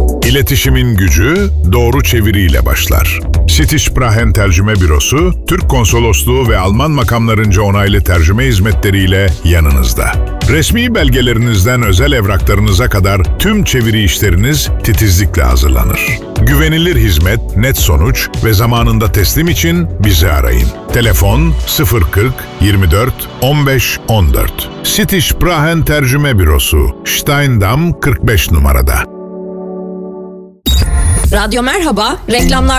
İletişimin gücü doğru çeviriyle başlar. Sitişprahen Tercüme Bürosu, Türk Konsolosluğu ve Alman makamlarınca onaylı tercüme hizmetleriyle yanınızda. Resmi belgelerinizden özel evraklarınıza kadar tüm çeviri işleriniz titizlikle hazırlanır. Güvenilir hizmet, net sonuç ve zamanında teslim için bizi arayın. Telefon 040 24 15 14. Sitişprahen Tercüme Bürosu, Steindam 45 numarada. Radyo Merhaba, reklamlar